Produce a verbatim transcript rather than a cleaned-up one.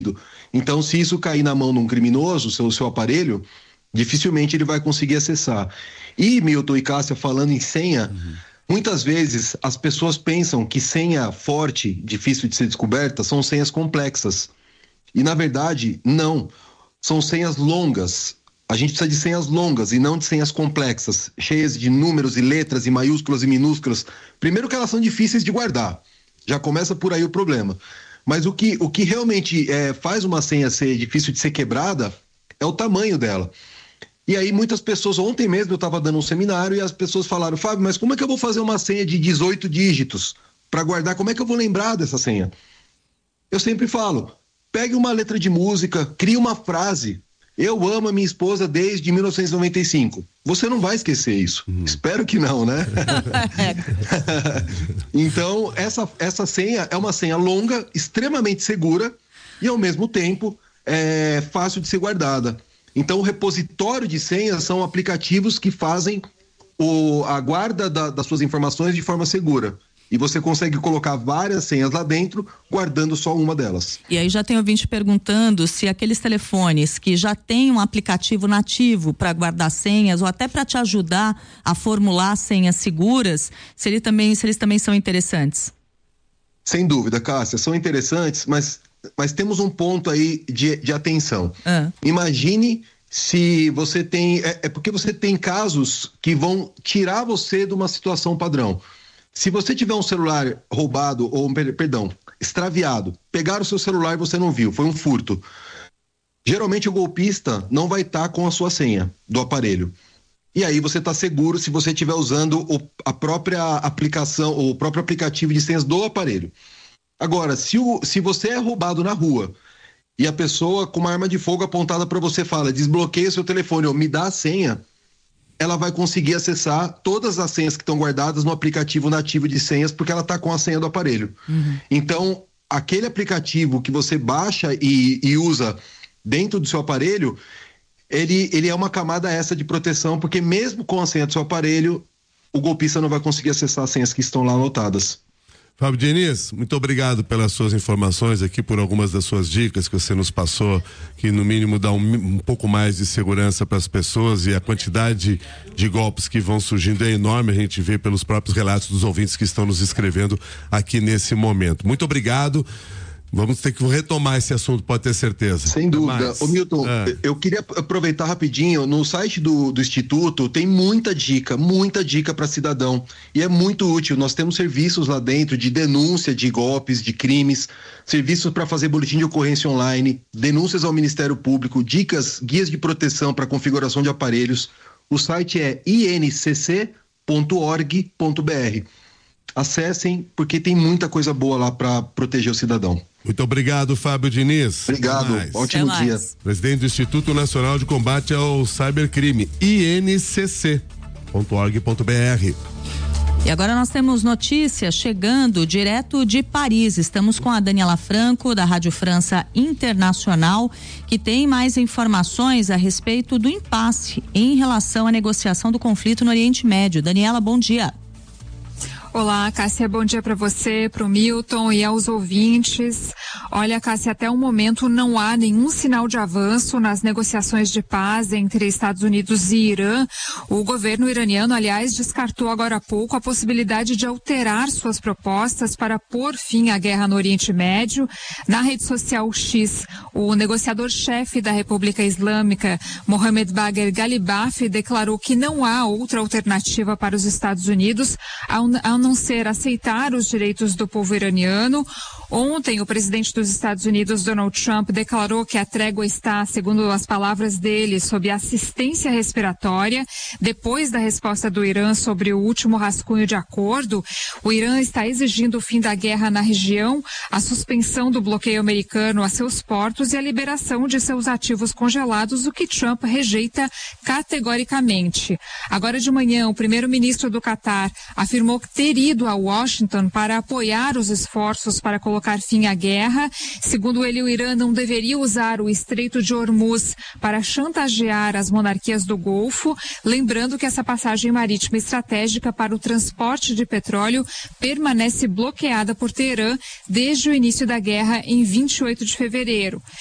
Então, se isso cair na mão de um criminoso, o seu, seu aparelho, dificilmente ele vai conseguir acessar. E, Milton e Cássia, falando em senha, uhum. muitas vezes as pessoas pensam que senha forte, difícil de ser descoberta, são senhas complexas. E, na verdade, não. São senhas longas. A gente precisa de senhas longas e não de senhas complexas, cheias de números e letras e maiúsculas e minúsculas. Primeiro que elas são difíceis de guardar. Já começa por aí o problema. Mas o que, o que realmente é, faz uma senha ser difícil de ser quebrada é o tamanho dela. E aí muitas pessoas, ontem mesmo eu estava dando um seminário e as pessoas falaram, Fábio, mas como é que eu vou fazer uma senha de dezoito dígitos para guardar? Como é que eu vou lembrar dessa senha? Eu sempre falo, pegue uma letra de música, crie uma frase. Eu amo a minha esposa desde mil novecentos e noventa e cinco. Você não vai esquecer isso. Hum. Espero que não, né? Então, essa, essa senha é uma senha longa, extremamente segura e, ao mesmo tempo, é fácil de ser guardada. Então, o repositório de senhas são aplicativos que fazem o, a guarda da, das suas informações de forma segura. E você consegue colocar várias senhas lá dentro, guardando só uma delas. E aí já tem ouvinte perguntando se aqueles telefones que já têm um aplicativo nativo para guardar senhas ou até para te ajudar a formular senhas seguras, se, ele também, se eles também são interessantes. Sem dúvida, Cássia, são interessantes, mas, mas temos um ponto aí de, de atenção. Ah. Imagine se você tem... É, é porque você tem casos que vão tirar você de uma situação padrão. Se você tiver um celular roubado ou, perdão, extraviado, pegaram o seu celular e você não viu, foi um furto. Geralmente o golpista não vai estar com a sua senha do aparelho. E aí você está seguro se você estiver usando o, a própria aplicação, o próprio aplicativo de senhas do aparelho. Agora, se, o, se você é roubado na rua e a pessoa com uma arma de fogo apontada para você fala, desbloqueia seu telefone ou me dá a senha, ela vai conseguir acessar todas as senhas que estão guardadas no aplicativo nativo de senhas, porque ela está com a senha do aparelho. Uhum. Então, aquele aplicativo que você baixa e, e usa dentro do seu aparelho, ele, ele é uma camada essa de proteção, porque mesmo com a senha do seu aparelho, o golpista não vai conseguir acessar as senhas que estão lá anotadas. Fábio Diniz, muito obrigado pelas suas informações aqui, por algumas das suas dicas que você nos passou, que no mínimo dá um, um pouco mais de segurança para as pessoas, e a quantidade de golpes que vão surgindo é enorme, a gente vê pelos próprios relatos dos ouvintes que estão nos escrevendo aqui nesse momento. Muito obrigado. Vamos ter que retomar esse assunto, pode ter certeza. Sem dúvida. Ô Milton, é. eu queria aproveitar rapidinho, no site do, do Instituto tem muita dica, muita dica para cidadão, e é muito útil. Nós temos serviços lá dentro de denúncia de golpes, de crimes, serviços para fazer boletim de ocorrência online, denúncias ao Ministério Público, dicas, guias de proteção para configuração de aparelhos. O site é i n c c ponto org ponto b r. Acessem, porque tem muita coisa boa lá para proteger o cidadão. Muito obrigado, Fábio Diniz. Obrigado, ótimo dia. Presidente do Instituto Nacional de Combate ao Cybercrime, i n c c ponto org ponto b r. E agora nós temos notícias chegando direto de Paris. Estamos com a Daniela Franco, da Rádio França Internacional, que tem mais informações a respeito do impasse em relação à negociação do conflito no Oriente Médio. Daniela, bom dia. Olá, Cássia, bom dia para você, para o Milton e aos ouvintes. Olha, Cássia, até o momento não há nenhum sinal de avanço nas negociações de paz entre Estados Unidos e Irã. O governo iraniano, aliás, descartou agora há pouco a possibilidade de alterar suas propostas para pôr fim à guerra no Oriente Médio. Na rede social X, o negociador-chefe da República Islâmica, Mohamed Bagher Ghalibaf, declarou que não há outra alternativa para os Estados Unidos a não ser aceitar os direitos do povo iraniano. Ontem, o presidente dos Estados Unidos, Donald Trump, declarou que a trégua está, segundo as palavras dele, sob assistência respiratória. Depois da resposta do Irã sobre o último rascunho de acordo, o Irã está exigindo o fim da guerra na região, a suspensão do bloqueio americano a seus portos e a liberação de seus ativos congelados, o que Trump rejeita categoricamente. Agora de manhã, o primeiro-ministro do Catar afirmou que ter ido a Washington para apoiar os esforços para colocar colocar fim à guerra. Segundo ele, o Irã não deveria usar o Estreito de Hormuz para chantagear as monarquias do Golfo, lembrando que essa passagem marítima estratégica para o transporte de petróleo permanece bloqueada por Teherã desde o início da guerra em vinte e oito de fevereiro.